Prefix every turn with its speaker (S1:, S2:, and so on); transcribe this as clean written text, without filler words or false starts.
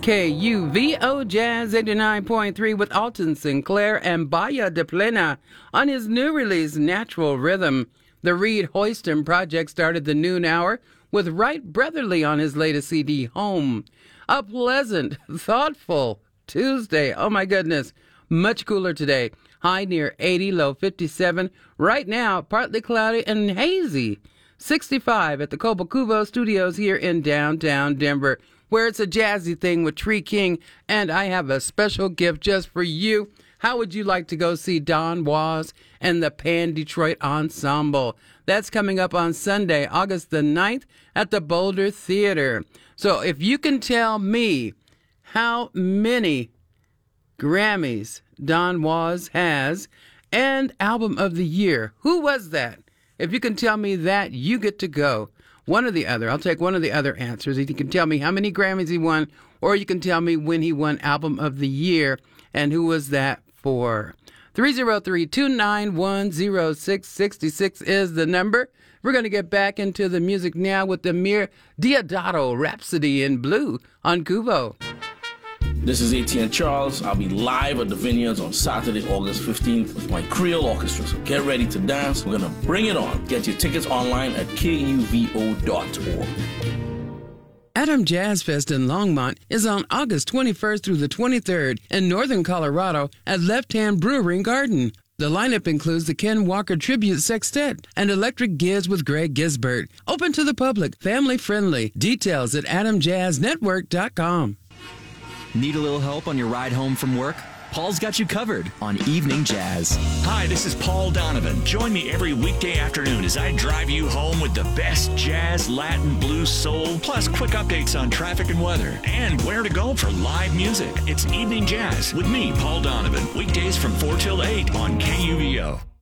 S1: KUVO Jazz 89.3 with Alton Sinclair and Bahia de Plena on his new release, Natural Rhythm. The Reed Hoyston Project started the noon hour with Wright Brotherly on his latest CD, Home. A pleasant, thoughtful Tuesday. Oh my goodness. Much cooler today. High near 80, low 57. Right now, partly cloudy and hazy. 65 at the Cobo Studios here in downtown Denver, where it's a jazzy thing with Tree King, and I have a special gift just for you. How would you like to go see Don Was and the Pan Detroit Ensemble? That's coming up on Sunday, August the 9th at the Boulder Theater. So if you can tell me how many Grammys Don Was has and Album of the Year, who was that? If you can tell me that, you get to go. One or the other. I'll take one of the other answers. If you can tell me how many Grammys he won, or you can tell me when he won Album of the Year and who was that for. 303-291-0666 is the number. We're going to get back into the music now with the Amir Deodato Rhapsody in Blue on Kuvo.
S2: This is ATN Charles. I'll be live at the Vineyards on Saturday, August 15th with my Creole Orchestra. So get ready to dance. We're going to bring it on. Get your tickets online at kuvo.org.
S1: Adam Jazz Fest in Longmont is on August 21st through the 23rd in northern Colorado at Left Hand Brewery Garden. The lineup includes the Ken Walker Tribute Sextet and Electric Giz with Greg Gisbert. Open to the public, family friendly. Details at adamjazznetwork.com.
S3: Need a little help on your ride home from work? Paul's got you covered on Evening Jazz.
S4: Hi, this is Paul Donovan. Join me every weekday afternoon as I drive you home with the best jazz, Latin, blues, soul, plus quick updates on traffic and weather, and where to go for live music. It's Evening Jazz with me, Paul Donovan, weekdays from 4 till 8 on KUVO.